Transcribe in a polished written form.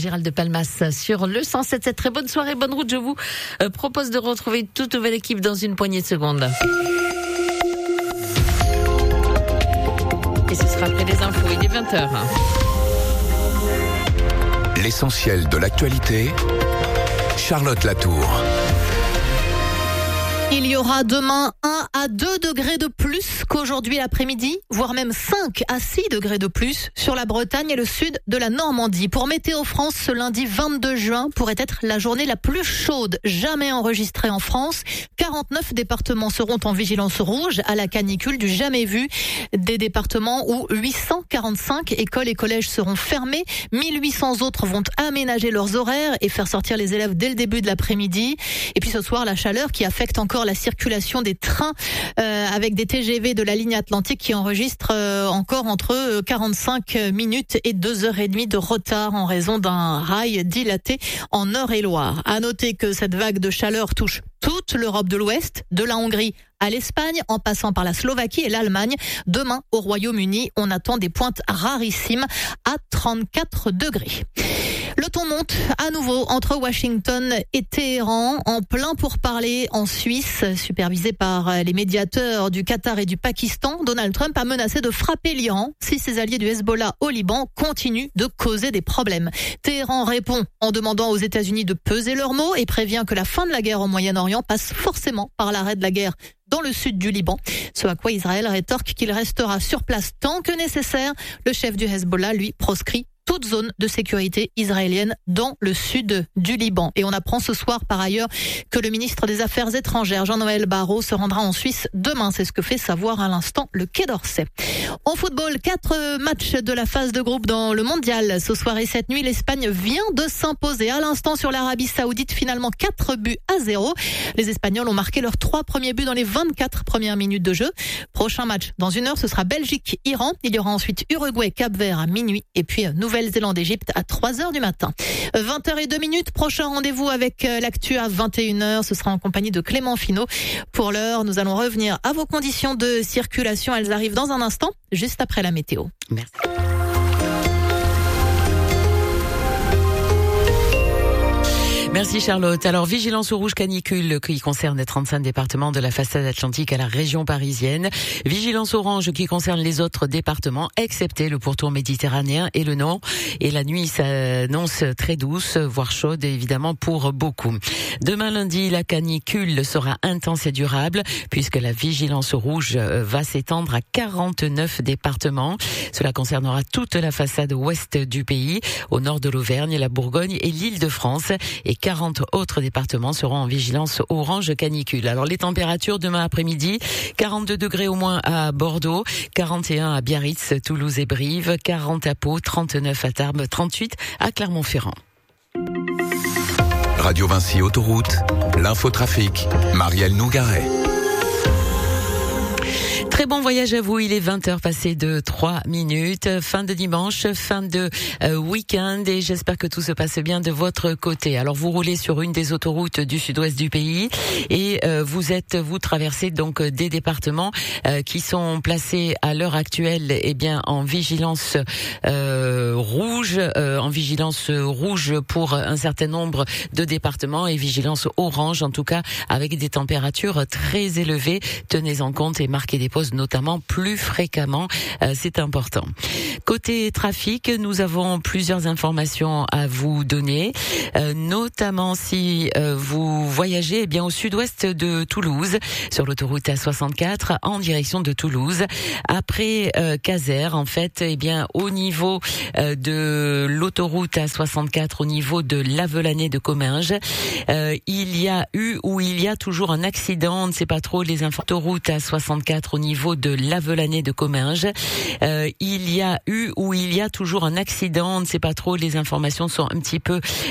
Gérald de Palmas sur le 107.7. Très bonne soirée, bonne route. Je vous propose de retrouver toute nouvelle équipe dans une poignée de secondes. Et ce sera après les infos, il est 20h. L'essentiel de l'actualité, Charlotte Latour. Il y aura demain 1 à 2 degrés de plus qu'aujourd'hui l'après-midi, voire même 5 à 6 degrés de plus sur la Bretagne et le sud de la Normandie. Pour Météo France, ce lundi 22 juin pourrait être la journée la plus chaude jamais enregistrée en France. 49 départements seront en vigilance rouge à la canicule du jamais vu. Des départements où 845 écoles et collèges seront fermés. 1800 autres vont aménager leurs horaires et faire sortir les élèves dès le début de l'après-midi. Et puis ce soir, la chaleur qui affecte encore la circulation des trains avec des TGV de la ligne Atlantique qui enregistrent encore entre 45 minutes et 2h30 de retard en raison d'un rail dilaté en Eure-et-Loir. À noter que cette vague de chaleur touche toute l'Europe de l'Ouest, de la Hongrie à l'Espagne, en passant par la Slovaquie et l'Allemagne. Demain, au Royaume-Uni, on attend des pointes rarissimes à 34 degrés. Le ton monte à nouveau entre Washington et Téhéran, en plein pourparlers en Suisse, supervisé par les médiateurs du Qatar et du Pakistan. Donald Trump a menacé de frapper l'Iran si ses alliés du Hezbollah au Liban continuent de causer des problèmes. Téhéran répond en demandant aux États-Unis de peser leurs mots et prévient que la fin de la guerre au Moyen-Orient passe forcément par l'arrêt de la guerre dans le sud du Liban. Ce à quoi Israël rétorque qu'il restera sur place tant que nécessaire. Le chef du Hezbollah, lui, proscrit toute zone de sécurité israélienne dans le sud du Liban. Et on apprend ce soir, par ailleurs, que le ministre des Affaires étrangères, Jean-Noël Barrot, se rendra en Suisse demain. C'est ce que fait savoir à l'instant le Quai d'Orsay. En football, 4 matchs de la phase de groupe dans le mondial. Ce soir et cette nuit, l'Espagne vient de s'imposer à l'instant sur l'Arabie Saoudite, finalement 4-0. Les Espagnols ont marqué leurs 3 premiers buts dans les 24 premières minutes de jeu. Prochain match dans 1 heure, ce sera Belgique-Iran. Il y aura ensuite Uruguay-Cap-Vert à minuit et puis Nouvelle-Zélande-Égypte à 3h du matin. 20h02, prochain rendez-vous avec l'actu à 21h. Ce sera en compagnie de Clément Finot. Pour l'heure, nous allons revenir à vos conditions de circulation. Elles arrivent dans un instant, juste après la météo. Merci. Merci Charlotte. Alors, vigilance au rouge canicule qui concerne les 35 départements de la façade atlantique à la région parisienne. Vigilance orange qui concerne les autres départements, excepté le pourtour méditerranéen et le nord. Et la nuit s'annonce très douce, voire chaude évidemment pour beaucoup. Demain lundi, la canicule sera intense et durable puisque la vigilance rouge va s'étendre à 49 départements. Cela concernera toute la façade ouest du pays, au nord de l'Auvergne, la Bourgogne et l'Île-de-France. Et 40 autres départements seront en vigilance orange canicule. Alors les températures demain après-midi, 42 degrés au moins à Bordeaux, 41 à Biarritz, Toulouse et Brive, 40 à Pau, 39 à Tarbes, 38 à Clermont-Ferrand. Radio Vinci Autoroute, l'infotrafic, Marielle Nougaret. Très bon voyage à vous, il est 20h passé de 3 minutes, fin de dimanche, fin de week-end et j'espère que tout se passe bien de votre côté. Alors vous roulez sur une des autoroutes du sud-ouest du pays et vous traversez donc des départements qui sont placés à l'heure actuelle en vigilance rouge, pour un certain nombre de départements et vigilance orange en tout cas avec des températures très élevées. Tenez en compte et marquez des pauses notamment plus fréquemment, c'est important. Côté trafic, nous avons plusieurs informations à vous donner, notamment si vous voyagez au sud-ouest de Toulouse, sur l'autoroute A64 en direction de Toulouse, après Caser en fait, au niveau de l'autoroute A64, au niveau de l'Avelanais de Comminges, il y a toujours un accident, on ne sait pas trop les autoroutes A64 au niveau de l'Avelanais de Comminges. Il y a toujours un accident, on ne sait pas trop, les informations sont un petit peu